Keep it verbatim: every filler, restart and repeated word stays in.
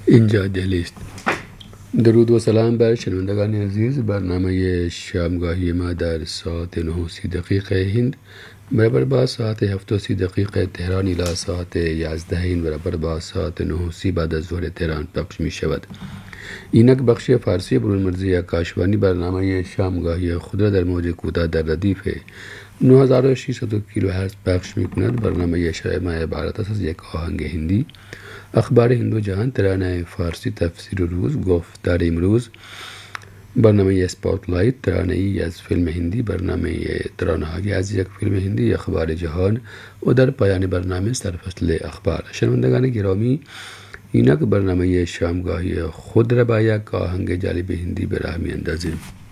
اینجا دهلی است. درود و سلام بر شنوندگان عزیز. برنامه شامگاهی ما در ساعت نه و سی دقیقه هند برابر با ساعت هفت و سی دقیقه تهران الی ساعت یازده هند برابر با ساعت نه و سی بعد از ظهر تهران پخش می شود. اینک بخش فارسی برونمرزی آکاشوانی برنامه شامگاهی خود را در موج کوتاه در ردیف نه هزار و ششصد کیلوهرتز پخش می کند. برنامه شب ما عبارت است از یک آهنگ هندی، اخبار هندو جهان، ترانه فارسی، تفسیر روز، گفتار امروز، برنامه اسپاتلایت، ترانه ای از فیلم هندی، برنامه ترانه هایی از یک فیلم هندی، اخبار جهان و در پایان برنامه سرفصل اخبار. شنوندگان گرامی، اینک برنامه شامگاهی خود را با یک آهنگ جالب هندی به راه می اندازیم.